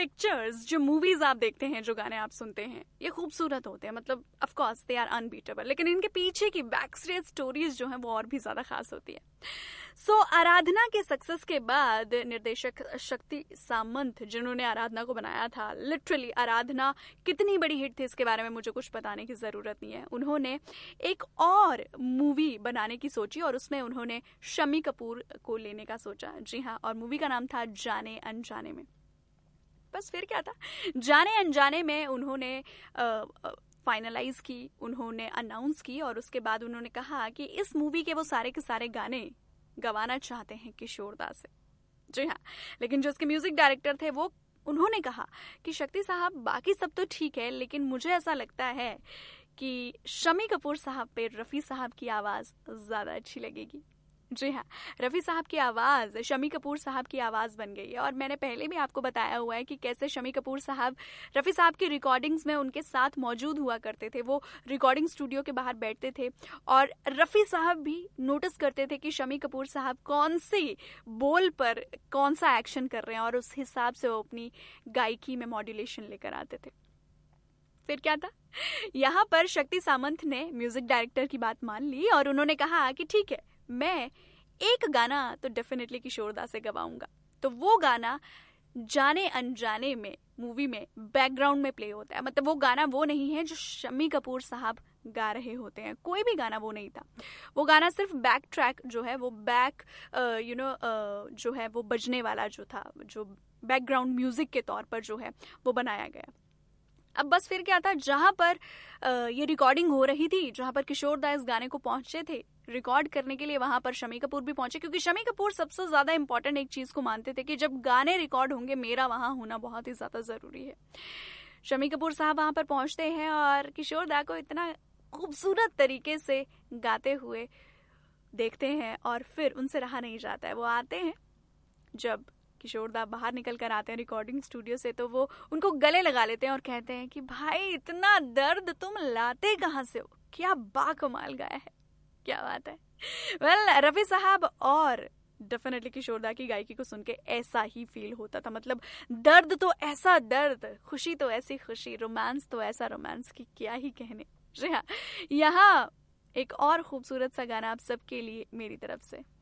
Pictures, जो movies आप देखते हैं, जो गाने आप सुनते हैं, ये खूबसूरत होते हैं, मतलब of course they are unbeatable, लेकिन इनके पीछे की बैक स्टेज स्टोरीज जो हैं वो और भी ज्यादा खास होती है। सो आराधना के सक्सेस के बाद निर्देशक शक्ति सामंत, जिन्होंने आराधना को बनाया था, लिटरली आराधना कितनी बड़ी हिट थी इसके बारे में मुझे कुछ बताने की ज़रूरत नहीं है, उन्होंने एक और मूवी बनाने की सोची और उसमें उन्होंने शम्मी कपूर को लेने का सोचा। जी हाँ, और मूवी का नाम था जाने अनजाने में। बस फिर क्या था, जाने अनजाने में उन्होंने फाइनलाइज की, उन्होंने अनाउंस की और उसके बाद उन्होंने कहा कि इस मूवी के वो सारे के सारे गाने गवाना चाहते हैं किशोर दा से। जी हाँ, लेकिन जो उसके म्यूजिक डायरेक्टर थे वो उन्होंने कहा कि शक्ति साहब बाकी सब तो ठीक है, लेकिन मुझे ऐसा लगता है कि शम्मी कपूर साहब पे रफ़ी साहब की आवाज़ ज़्यादा अच्छी लगेगी। जी हाँ, रफ़ी साहब की आवाज़ शम्मी कपूर साहब की आवाज़ बन गई है। और मैंने पहले भी आपको बताया हुआ है कि कैसे शम्मी कपूर साहब रफ़ी साहब की रिकॉर्डिंग्स में उनके साथ मौजूद हुआ करते थे। वो रिकॉर्डिंग स्टूडियो के बाहर बैठते थे और रफ़ी साहब भी नोटिस करते थे कि शम्मी कपूर साहब कौन से बोल पर कौन सा एक्शन कर रहे हैं और उस हिसाब से वो अपनी गायकी में मॉड्यूलेशन लेकर आते थे। फिर क्या था, यहाँ पर शक्ति सामंत ने म्यूजिक डायरेक्टर की बात मान ली और उन्होंने कहा कि ठीक है, मैं एक गाना तो डेफिनेटली किशोर दा से गवाऊंगा। तो वो गाना जाने अनजाने में मूवी में बैकग्राउंड में प्ले होता है, मतलब वो गाना वो नहीं है जो शम्मी कपूर साहब गा रहे होते हैं, कोई भी गाना वो नहीं था। वो गाना सिर्फ बैक ट्रैक जो है, वो बैक जो है वो बजने वाला जो था, जो बैकग्राउंड म्यूजिक के तौर पर जो है वो बनाया गया। अब बस फिर क्या था, जहाँ पर ये रिकॉर्डिंग हो रही थी, जहाँ पर किशोर दा इस गाने को पहुंचे थे रिकॉर्ड करने के लिए, वहां पर शम्मी कपूर भी पहुंचे, क्योंकि शम्मी कपूर सबसे ज्यादा इंपॉर्टेंट एक चीज को मानते थे कि जब गाने रिकॉर्ड होंगे मेरा वहां होना बहुत ही ज्यादा जरूरी है। शम्मी कपूर साहब वहां पर पहुंचते हैं और किशोर दा को इतना खूबसूरत तरीके से गाते हुए देखते हैं और फिर उनसे रहा नहीं जाता है। वो आते हैं, जब किशोर दा बाहर निकल कर आते हैं रिकॉर्डिंग स्टूडियो से, तो वो उनको गले लगा लेते हैं और कहते हैं कि भाई इतना दर्द तुम लाते कहाँ से हो, क्या बाकमाल गाया है, क्या बात है। वेल, रफ़ी साहब और डेफिनेटली किशोर दा की गायकी को सुन के ऐसा ही फील होता था, मतलब दर्द तो ऐसा दर्द, खुशी तो ऐसी खुशी, रोमांस तो ऐसा रोमांस की क्या ही कहने। जी हाँ, यहाँ एक और खूबसूरत सा गाना आप सबके लिए मेरी तरफ से।